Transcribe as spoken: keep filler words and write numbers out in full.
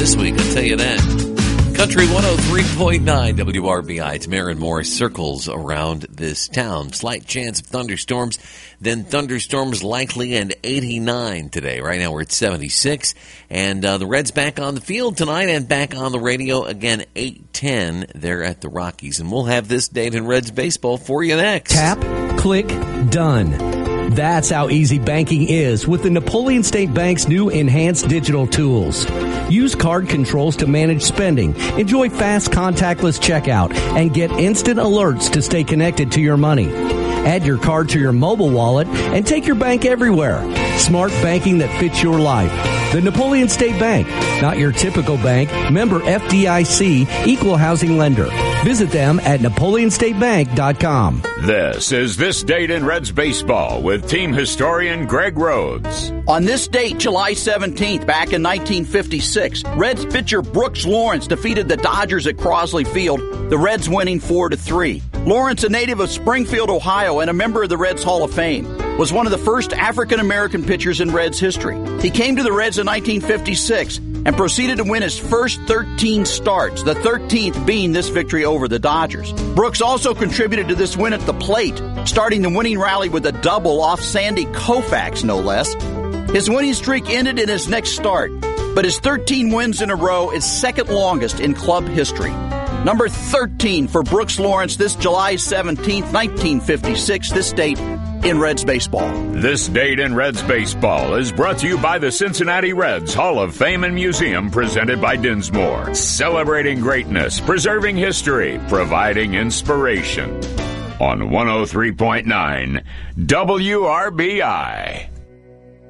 this week, I'll tell you that. Country one oh three point nine W R B I. It's Maren Morris circles around this town. Slight chance of thunderstorms, then thunderstorms likely, and eighty-nine today. Right now we're at seventy-six. And uh, the Reds back on the field tonight and back on the radio again eight ten there at the Rockies. And we'll have this date in Reds baseball for you next. Tap, click, done. That's how easy banking is with the Napoleon State Bank's new enhanced digital tools. Use card controls to manage spending, enjoy fast contactless checkout, and get instant alerts to stay connected to your money. Add your card to your mobile wallet and take your bank everywhere. Smart banking that fits your life. The Napoleon State Bank, not your typical bank. Member F D I C, equal housing lender. Visit them at napoleon state bank dot com. This is This Date in Reds Baseball with team historian Greg Rhodes. On this date, July seventeenth, back in nineteen fifty-six, Reds pitcher Brooks Lawrence defeated the Dodgers at Crosley Field, the Reds winning four to three. Lawrence, a native of Springfield, Ohio, and a member of the Reds Hall of Fame, was one of the first African-American pitchers in Reds history. He came to the Reds in nineteen fifty-six and proceeded to win his first thirteen starts, the thirteenth being this victory over the Dodgers. Brooks also contributed to this win at the plate, starting the winning rally with a double off Sandy Koufax, no less. His winning streak ended in his next start, but his thirteen wins in a row is second longest in club history. Number thirteen for Brooks Lawrence this July seventeenth, nineteen fifty-six, this date in Reds baseball. This Date in Reds Baseball is brought to you by the Cincinnati Reds Hall of Fame and Museum, presented by Dinsmore. Celebrating greatness, preserving history, providing inspiration. On one oh three point nine W R B I.